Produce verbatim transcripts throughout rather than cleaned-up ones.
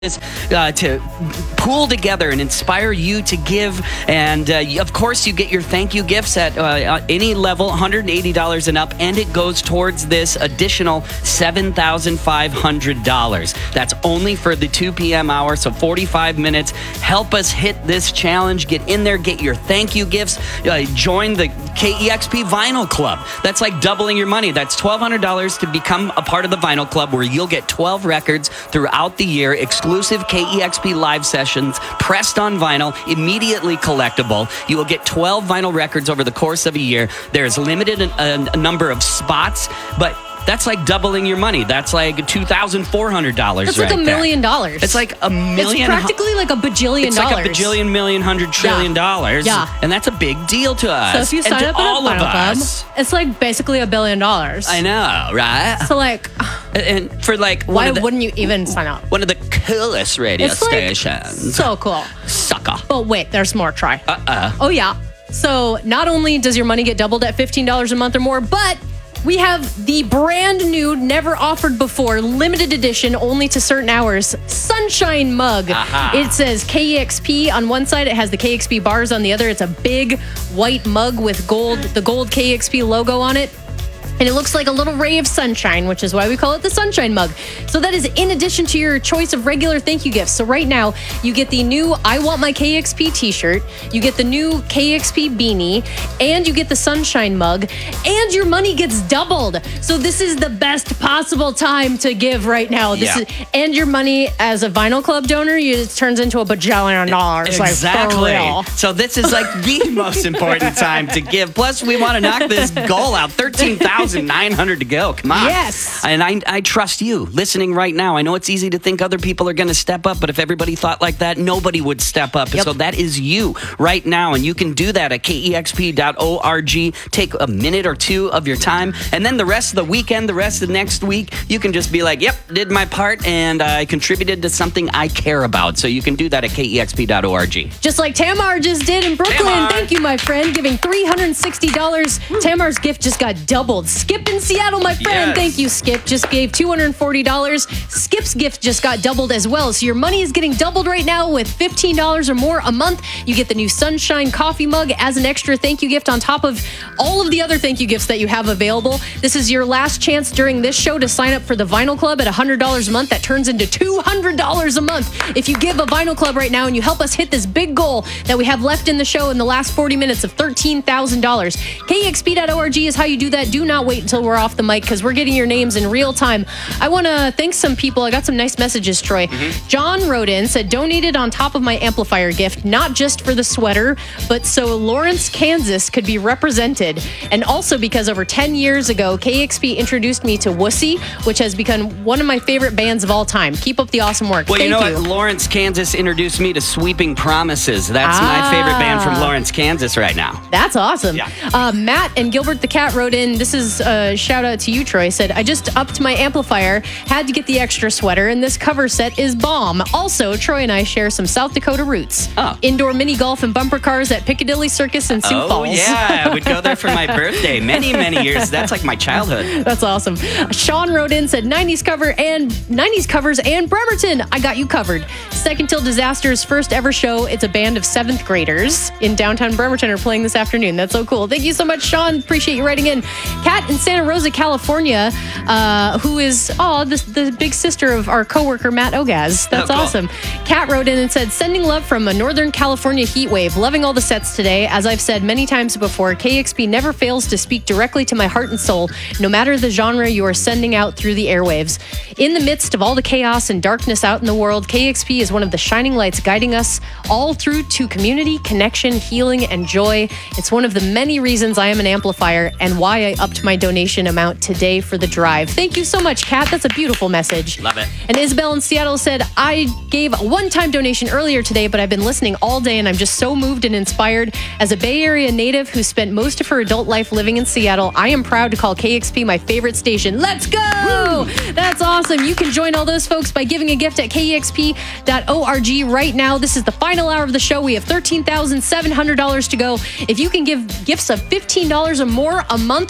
is uh, to pool together and inspire you to give. And uh, of course, you get your thank you gifts at uh, any level, one hundred eighty dollars and up, and it goes towards this additional seven thousand five hundred dollars. That's only for the two p.m. hour, so forty-five minutes. Help us hit this challenge. Get in there, get your thank you gifts. Uh, join the K E X P Vinyl Club. That's like doubling your money. That's twelve hundred dollars to become a part of the Vinyl Club, where you'll get twelve records throughout the year, exclusive K E X P live sessions, pressed on vinyl, immediately collectible. You will get twelve vinyl records over the course of a year. There's limited a, a number of spots, but that's like doubling your money. That's like two thousand four hundred dollars. That's like right a million there. dollars. It's like a million. It's practically like a bajillion it's dollars. It's like a bajillion, million, hundred trillion yeah. dollars. Yeah. And that's a big deal to us. So if you sign and up to in a all of Vinyl Club, us. it's like basically a billion dollars. I know, right? So like, and for like, why one of the, wouldn't you even sign up? One of the coolest radio it's like stations. So cool. Sucker. But wait, there's more. Try. Uh-uh. Oh yeah. So not only does your money get doubled at fifteen dollars a month or more, but we have the brand new, never offered before, limited edition, only to certain hours, Sunshine Mug. Aha. It says K E X P on one side. It has the K E X P bars on the other. It's a big white mug with gold, the gold K E X P logo on it. And it looks like a little ray of sunshine, which is why we call it the Sunshine Mug. So that is in addition to your choice of regular thank you gifts. So right now, you get the new I Want My K E X P t-shirt, you get the new K E X P beanie, and you get the Sunshine Mug, and your money gets doubled. So this is the best possible time to give right now. This yeah. is, and your money as a Vinyl Club donor, you, it turns into a bajillion dollars. Exactly. Like, so this is like the most important time to give. Plus, we want to knock this goal out. thirteen thousand nine hundred to go. Come on. Yes. And I, I trust you listening right now. I know it's easy to think other people are going to step up, but if everybody thought like that, nobody would step up. Yep. And so that is you right now. And you can do that at K E X P dot org. Take a minute or two of your time. And then the rest of the weekend, the rest of the next week, you can just be like, yep, did my part and I contributed to something I care about. So you can do that at K E X P dot org. Just like Tamar just did in Brooklyn. Tamar. Thank you, my friend, giving three hundred sixty dollars. Tamar's gift just got doubled. Skip in Seattle, my friend. Yes. Thank you, Skip. Just gave two hundred forty dollars. Skip's gift just got doubled as well. So your money is getting doubled right now with fifteen dollars or more a month. You get the new Sunshine coffee mug as an extra thank you gift on top of all of the other thank you gifts that you have available. This is your last chance during this show to sign up for the Vinyl Club at one hundred dollars a month. That turns into two hundred dollars a month if you give a Vinyl Club right now and you help us hit this big goal that we have left in the show in the last forty minutes of thirteen thousand dollars. K E X P dot org is how you do that. Do not wait until we're off the mic because we're getting your names in real time. I want to thank some people. I got some nice messages, Troy. Mm-hmm. John wrote in, said, donated on top of my amplifier gift, not just for the sweater, but so Lawrence, Kansas could be represented. And also because over ten years ago, K E X P introduced me to Wussy, which has become one of my favorite bands of all time. Keep up the awesome work. Well, Thank you know you. what? Lawrence, Kansas introduced me to Sweeping Promises. That's Ah. my favorite band from Lawrence, Kansas right now. That's awesome. Yeah. Uh, Matt and Gilbert the Cat wrote in, this is a shout out to you, Troy, said, I just upped my amplifier, had to get the extra sweater, and this cover set is bomb. Also, Troy and I share some South Dakota roots. Oh. Indoor mini golf and bumper cars at Piccadilly Circus in Sioux oh, Falls. yeah. I would go there for my birthday many, many years. That's like my childhood. That's awesome. Sean wrote in, said nineties cover and nineties covers and Bremerton. I got you covered. Second Till Disaster's first ever show. It's a band of seventh graders in downtown Bremerton are playing this afternoon. That's so cool. Thank you so much, Sean. Appreciate you writing in. Kat in Santa Rosa, California, uh, who is, oh, the, the big sister of our coworker, Matt Ogaz. That's oh, cool. awesome. Kat wrote in and said, sending love from a Northern California heat wave. Loving all the sets today. As I've said many times before, K E X P never fails to speak directly to my heart and soul, no matter the genre you are sending out through the airwaves. In the midst of all the chaos and darkness out in the world, K E X P is one of the shining lights guiding us all through to community, connection, healing, and joy. It's one of the many reasons I am an amplifier and why I upped my donation amount today for the drive. Thank you so much, Kat. That's a beautiful message. Love it. And Isabel in Seattle said, I gave a one-time donation earlier today, but I've been listening all day and I'm just so moved and inspired. As a Bay Area native who spent most of her adult life living in Seattle, I am proud to call K E X P my favorite station. Let's go! Woo! That's awesome. You can join all those folks by giving a gift at K E X P dot org right now. This is the final hour of the show. We have thirteen thousand seven hundred dollars to go. If you can give gifts of fifteen dollars or more a month right now,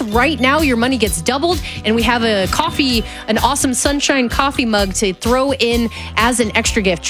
now, your money gets doubled, and we have a coffee, an awesome Sunshine coffee mug to throw in as an extra gift.